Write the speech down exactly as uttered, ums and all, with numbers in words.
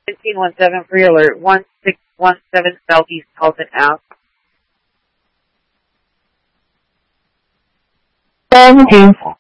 fifteen one seven, free alert, one six one seven Southeast Halton Ave. seventeen